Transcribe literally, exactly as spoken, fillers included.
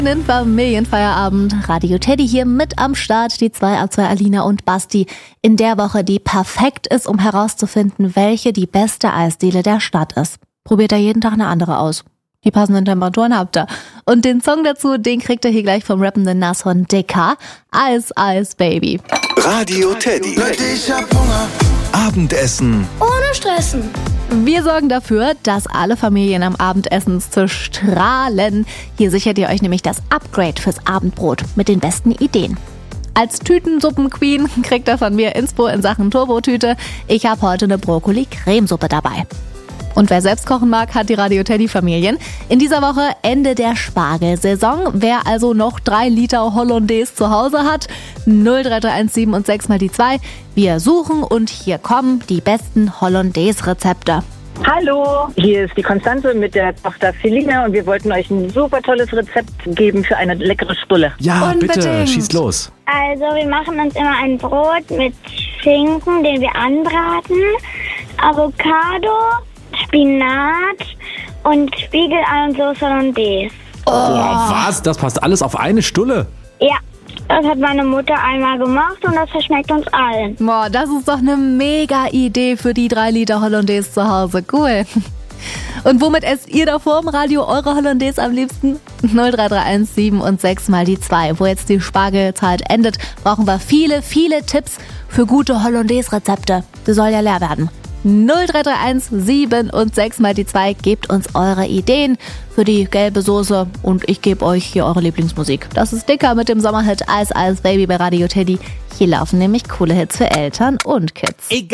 Den Familienfeierabend. Radio Teddy hier mit am Start. Die zwei ab zwei Alina und Basti. In der Woche, die perfekt ist, um herauszufinden, welche die beste Eisdiele der Stadt ist. Probiert da jeden Tag eine andere aus. Die passenden Temperaturen habt ihr. Und den Song dazu, den kriegt ihr hier gleich vom rappenden Nashorn D K. Eis, Eis, Baby. Radio Teddy. Leute, ich hab Hunger. Abendessen. Ohne Stressen. Wir sorgen dafür, dass alle Familien am Abendessenstisch strahlen. Hier sichert ihr euch nämlich das Upgrade fürs Abendbrot mit den besten Ideen. Als Tütensuppen-Queen kriegt ihr von mir Inspo in Sachen Turbotüte. Ich habe heute eine Brokkoli-Cremesuppe dabei. Und wer selbst kochen mag, hat die Radio Teddy Familien. In dieser Woche Ende der Spargelsaison. Wer also noch drei Liter Hollandaise zu Hause hat, null drei drei eins sieben und sechs mal die zwei. Wir suchen und hier kommen die besten Hollandaise-Rezepte. Hallo, hier ist die Konstanze mit der Tochter Feline und wir wollten euch ein super tolles Rezept geben für eine leckere Stulle. Ja, Unbedingt. bitte, schieß los. Also wir machen uns immer ein Brot mit Schinken, den wir anbraten, Avocado, Spinat und Spiegelei und Soße Hollandaise. Oh, was? Das passt alles auf eine Stulle? Ja, das hat meine Mutter einmal gemacht und das verschmeckt uns allen. Boah, das ist doch eine mega Idee für die drei Liter Hollandaise zu Hause. Cool. Und womit esst ihr da vor dem Radio eure Hollandaise am liebsten? null drei drei eins sieben und sechs mal die zwei. Wo jetzt die Spargelzeit endet, brauchen wir viele, viele Tipps für gute Hollandaise-Rezepte. Sie soll ja leer werden. null drei drei eins sieben und sechs mal die zwei. Gebt uns eure Ideen für die gelbe Soße und ich gebe euch hier eure Lieblingsmusik. Das ist Dicker mit dem Sommerhit Eis, Eis, Baby bei Radio Teddy. Hier laufen nämlich coole Hits für Eltern und Kids.